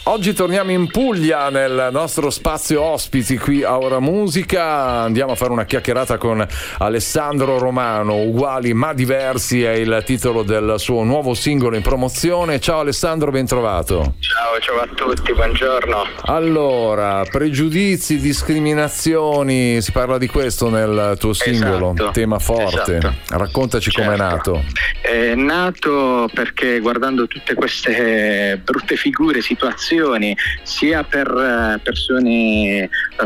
Oggi torniamo in Puglia nel nostro spazio ospiti qui a Ora Musica. Andiamo a fare una chiacchierata con Alessandro Romano. Uguali ma diversi è il titolo del suo nuovo singolo in promozione. Ciao Alessandro, ben trovato. Ciao a tutti, buongiorno. Allora, pregiudizi, discriminazioni, si parla di questo nel tuo singolo, esatto, tema forte. Esatto. Raccontaci com'è nato. È nato perché guardando tutte queste brutte figure, situazioni, sia per persone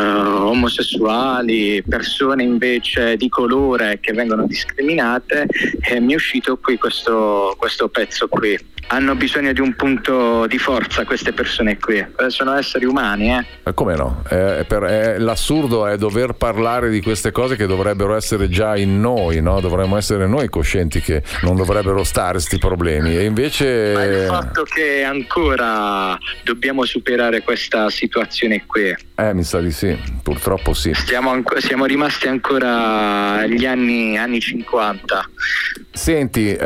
omosessuali, persone invece di colore che vengono discriminate, mi è uscito qui questo pezzo qui. Hanno bisogno di un punto di forza queste persone qui, sono esseri umani. Come no? L'assurdo è dover parlare di queste cose che dovrebbero essere già in noi, no? Dovremmo essere noi coscienti che non dovrebbero stare sti problemi, e invece ma il fatto che ancora dobbiamo superare questa situazione qui. Mi sa di sì, purtroppo sì. Siamo rimasti ancora agli anni 50. Senti,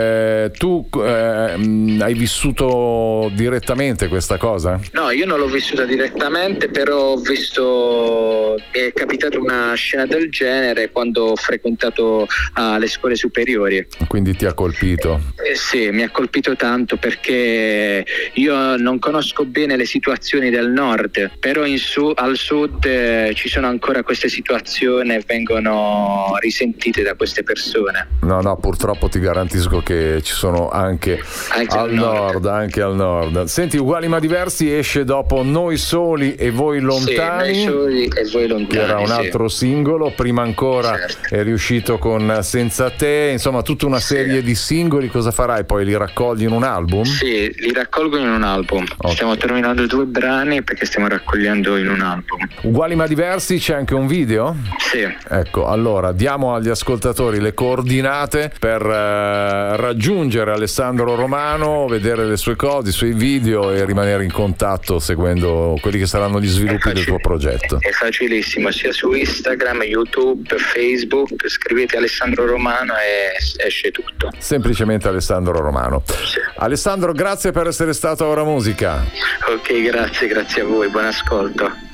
tu hai vissuto direttamente questa cosa? No, io non l'ho vissuta direttamente, però ho visto, mi è capitata una scena del genere quando ho frequentato le scuole superiori. Quindi ti ha colpito? Sì, mi ha colpito tanto perché io non conosco bene le situazioni del nord, però al sud ci sono ancora queste situazioni e vengono risentite da queste persone. No, purtroppo ti garantisco che ci sono anche al nord. Senti, Uguali ma diversi esce dopo Noi soli e voi lontani. Sì, Noi soli e voi lontani. Che era un altro singolo, prima ancora è riuscito con Senza te, insomma tutta una serie di singoli. Cosa farai poi? Li raccogli in un album? Sì, li raccolgo in un album. Okay. Stiamo terminando 2 brani perché stiamo raccogliendo in un album. Uguali ma diversi, c'è anche un video? Sì. Ecco, allora diamo agli ascoltatori le coordinate per raggiungere Alessandro Romano, vedere le sue cose, i suoi video e rimanere in contatto seguendo quelli che saranno gli sviluppi del tuo progetto. È facilissimo, sia su Instagram, YouTube, Facebook, scrivete Alessandro Romano e esce tutto. Semplicemente Alessandro Romano. Sì. Alessandro, grazie per essere stato a Ora Musica. Ok, grazie a voi, buon ascolto.